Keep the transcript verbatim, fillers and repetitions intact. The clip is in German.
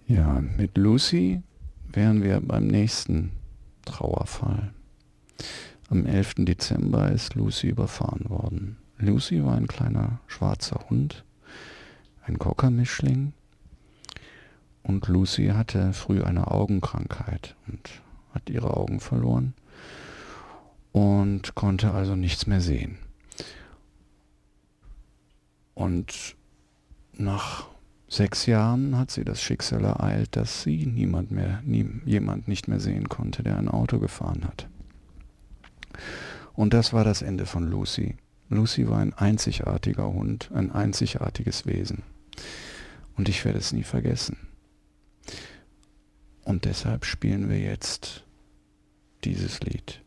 Ja, mit Lucy wären wir beim nächsten Trauerfall. Am elften Dezember ist Lucy überfahren worden. Lucy war ein kleiner schwarzer Hund, ein Cocker-Mischling, und Lucy hatte früh eine Augenkrankheit und hat ihre Augen verloren und konnte also nichts mehr sehen. Und nach sechs Jahren hat sie das Schicksal ereilt, dass sie niemand mehr, nie, jemand nicht mehr sehen konnte, der ein Auto gefahren hat. Und das war das Ende von Lucy. Lucy war ein einzigartiger Hund, ein einzigartiges Wesen. Und ich werde es nie vergessen. Und deshalb spielen wir jetzt dieses Lied.